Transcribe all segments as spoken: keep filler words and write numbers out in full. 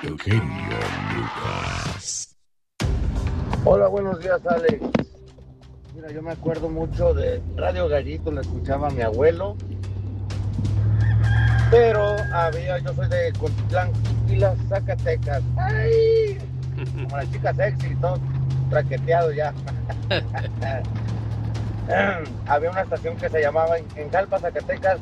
El genio Lucas. Hola, buenos días, Alex. Mira, yo me acuerdo mucho de Radio Gallito, la escuchaba mi abuelo. Pero había, yo soy de Cotitlán, Pilas, Zacatecas. ¡Ay! Como la chica sexy, todo traqueteado ya. Había una estación que se llamaba en Jalpa, Zacatecas.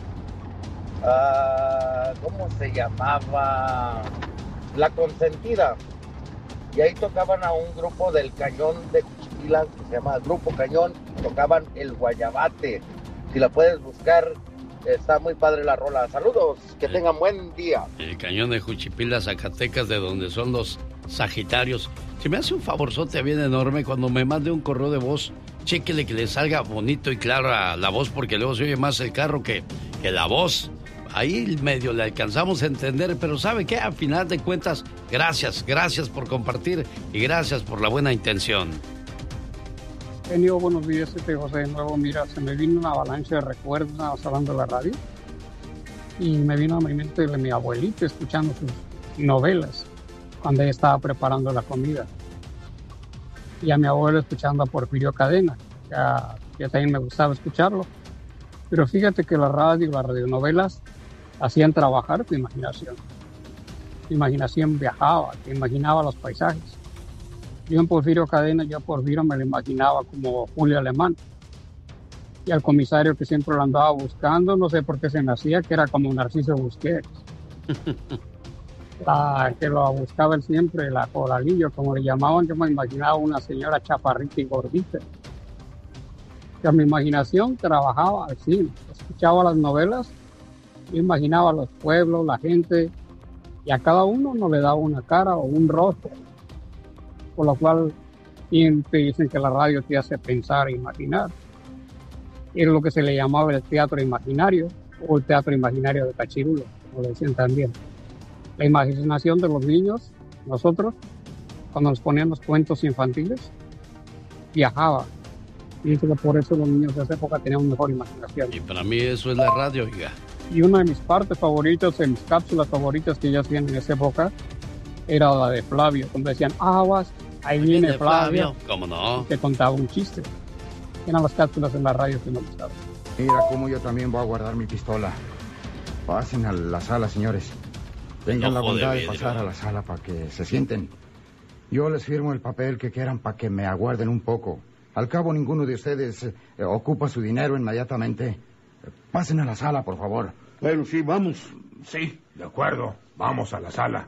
Uh, ¿Cómo se llamaba? La Consentida. Y ahí tocaban a un grupo del Cañón de Juchipila, que se llama Grupo Cañón, y tocaban el Guayabate. Si la puedes buscar, está muy padre la rola. Saludos, que el, tengan buen día. El Cañón de Juchipila, Zacatecas, de donde son los Sagitarios. Si me hace un favorzote bien enorme, cuando me mande un correo de voz, chéquele que le salga bonito y claro a la voz, porque luego se oye más el carro que, que la voz. Ahí medio le alcanzamos a entender, pero ¿sabe qué? A final de cuentas, gracias, gracias por compartir y gracias por la buena intención. Genio, buenos días, este José de nuevo. Mira, se me vino una avalancha de recuerdos, nada más hablando de la radio, y me vino a mi mente de mi abuelita escuchando sus novelas cuando ella estaba preparando la comida, y a mi abuelo escuchando a Porfirio Cadena, ya, ya también me gustaba escucharlo. Pero fíjate que la radio, las radionovelas hacían trabajar tu imaginación. Tu imaginación viajaba, te imaginaba los paisajes. Yo en Porfirio Cadena, yo a Porfirio me lo imaginaba como Julio Alemán. Y al comisario que siempre lo andaba buscando, no sé por qué se me hacía, que era como Narciso Busquets. La, que lo buscaba él siempre, la Coralillo, como le llamaban, yo me imaginaba una señora chaparrita y gordita. Que mi imaginación trabajaba así, escuchaba las novelas, yo imaginaba los pueblos, la gente, y a cada uno nos le daba una cara o un rostro, por lo cual siempre dicen que la radio te hace pensar e imaginar. Es lo que se le llamaba el teatro imaginario o el teatro imaginario de Cachirulo, como le decían también. La imaginación de los niños, nosotros, cuando nos poníamos cuentos infantiles, viajaba. Y dice que por eso los niños de esa época tenían mejor imaginación. Y para mí eso es la radio, oiga. Y una de mis partes favoritas, de mis cápsulas favoritas que ya hacían en esa época, era la de Flavio, cuando decían, aguas, ahí viene, viene Flavio. Flavio. ¿Cómo no? Y te contaba un chiste. Eran las cápsulas en la radio que me gustaban. Mira cómo yo también voy a guardar mi pistola. Pasen a la sala, señores. Tengan la bondad de, de pasar a la sala para que se sienten. Yo les firmo el papel que quieran para que me aguarden un poco. Al cabo, ninguno de ustedes eh, ocupa su dinero inmediatamente. Pasen a la sala, por favor. Bueno, sí, vamos. Sí, de acuerdo. Vamos a la sala.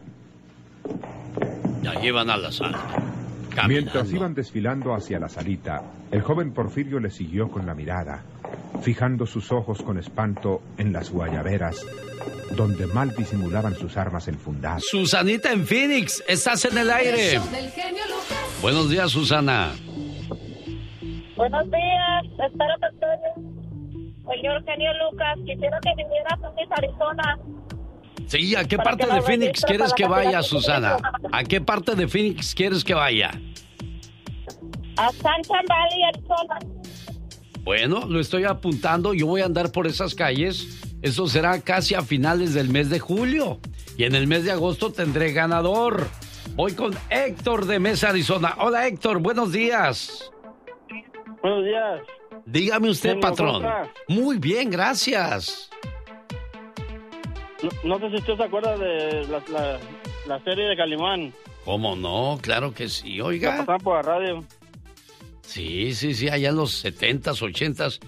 Ya llevan a la sala. Caminando. Mientras iban desfilando hacia la salita, el joven Porfirio le siguió con la mirada, fijando sus ojos con espanto en las guayaberas, donde mal disimulaban sus armas enfundadas. Susanita en Phoenix, estás en el aire. El show del genio Lucas. Buenos días, Susana. Buenos días, espero que estés, señor genio Lucas. Quisiera que vinieras a Phoenix, Arizona. Sí, ¿a qué parte de Phoenix quieres que vaya, Susana? ¿A qué parte de Phoenix quieres que vaya? A Sunshine Valley, Arizona. Bueno, lo estoy apuntando. Yo voy a andar por esas calles. Eso será casi a finales del mes de julio. Y en el mes de agosto tendré ganador. Voy con Héctor de Mesa, Arizona. Hola, Héctor, buenos días. Buenos días. Dígame usted, patrón. Muy bien, gracias. No, no sé si usted se acuerda de la, la, la serie de Calimán. ¿Cómo no? Claro que sí, oiga. La pasaban por la radio. Sí, sí, sí, allá en los setentas, ochentas.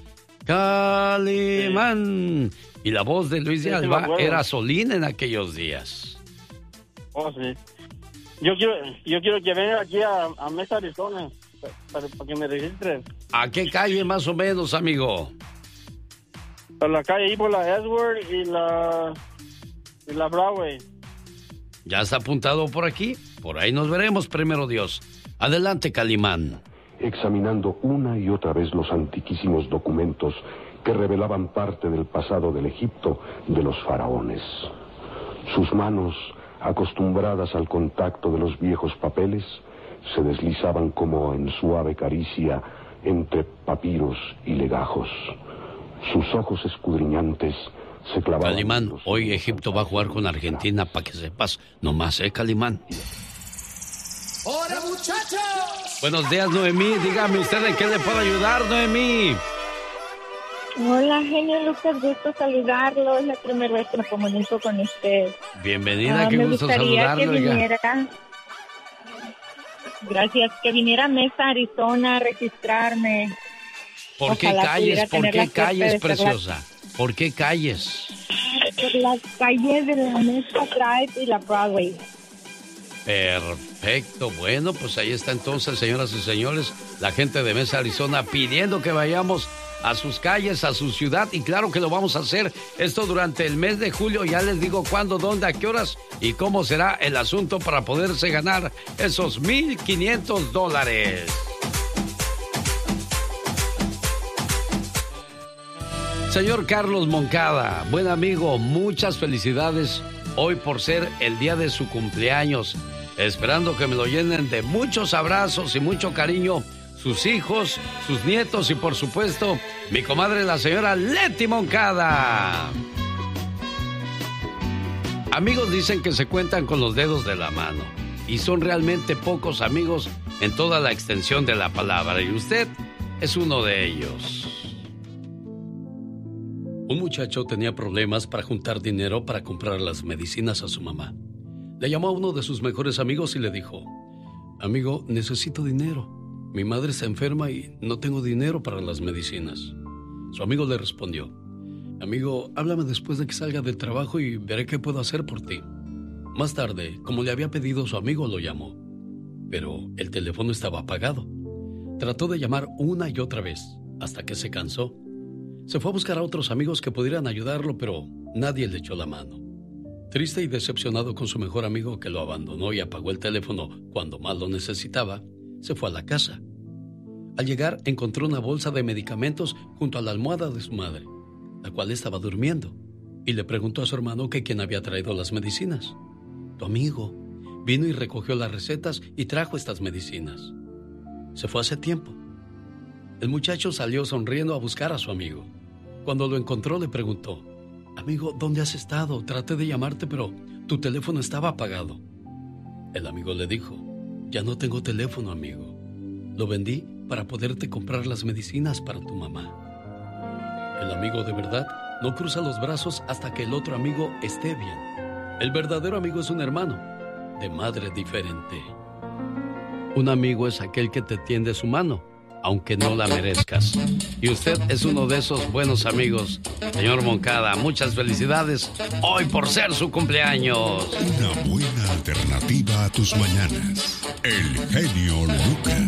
Calimán. Sí. Y la voz de Luis de sí, Alba sí era Solín en aquellos días. Oh, sí. Yo quiero, yo quiero que venga aquí a, a Mesa, Arizona, para, para que me registren. ¿A qué calle más o menos, amigo? Por la calle ahí, por la Edward y la, y la Broadway. Ya está apuntado por aquí. Por ahí nos veremos, primero Dios. Adelante, Calimán. Examinando una y otra vez los antiquísimos documentos que revelaban parte del pasado del Egipto de los faraones. Sus manos, acostumbradas al contacto de los viejos papeles, se deslizaban como en suave caricia entre papiros y legajos. Sus ojos escudriñantes se clavaban. Calimán, hoy Egipto va a jugar con Argentina, para que sepas. Nomás, ¿eh, Calimán? ¡Hola, muchachos! Buenos días, Noemí. Dígame usted en qué le puedo ayudar, Noemí. Hola, genio Lucas, gusto saludarlo. Es la primera vez que me comunico con usted. Bienvenida, Ah, qué me gusto gustaría saludarlo. que oiga. viniera. Gracias, que viniera a Mesa, Arizona, a registrarme. ¿Por qué Ojalá calles? pudiera ¿Por tener qué la suerte calles, de ser la- preciosa? ¿Por qué calles? Por las calles de la Mesa Drive y la Broadway. Perfecto, bueno, pues ahí está entonces, señoras y señores, la gente de Mesa, Arizona, pidiendo que vayamos a sus calles, a su ciudad, y claro que lo vamos a hacer esto durante el mes de julio. Ya les digo cuándo, dónde, a qué horas y cómo será el asunto para poderse ganar esos mil quinientos dólares. Señor Carlos Moncada, buen amigo, muchas felicidades hoy por ser el día de su cumpleaños. Esperando que me lo llenen de muchos abrazos y mucho cariño sus hijos, sus nietos y por supuesto mi comadre la señora Leti Moncada. Amigos dicen que se cuentan con los dedos de la mano y son realmente pocos amigos en toda la extensión de la palabra y usted es uno de ellos. Un muchacho tenía problemas para juntar dinero para comprar las medicinas a su mamá. Le llamó a uno de sus mejores amigos y le dijo: amigo, necesito dinero. Mi madre está enferma y no tengo dinero para las medicinas. Su amigo le respondió: amigo, háblame después de que salga del trabajo y veré qué puedo hacer por ti. Más tarde, como le había pedido, su amigo lo llamó, pero el teléfono estaba apagado. Trató de llamar una y otra vez, hasta que se cansó. Se fue a buscar a otros amigos que pudieran ayudarlo, pero nadie le echó la mano. Triste y decepcionado con su mejor amigo que lo abandonó y apagó el teléfono cuando más lo necesitaba, se fue a la casa. Al llegar, encontró una bolsa de medicamentos junto a la almohada de su madre, la cual estaba durmiendo, y le preguntó a su hermano que quién había traído las medicinas. Tu amigo vino y recogió las recetas y trajo estas medicinas. Se fue hace tiempo. El muchacho salió sonriendo a buscar a su amigo. Cuando lo encontró, le preguntó: amigo, ¿dónde has estado? Traté de llamarte, pero tu teléfono estaba apagado. El amigo le dijo: ya no tengo teléfono, amigo. Lo vendí para poderte comprar las medicinas para tu mamá. El amigo de verdad no cruza los brazos hasta que el otro amigo esté bien. El verdadero amigo es un hermano, de madre diferente. Un amigo es aquel que te tiende su mano, aunque no la merezcas. Y usted es uno de esos buenos amigos. Señor Moncada, muchas felicidades hoy por ser su cumpleaños. Una buena alternativa a tus mañanas. El genio Lucas.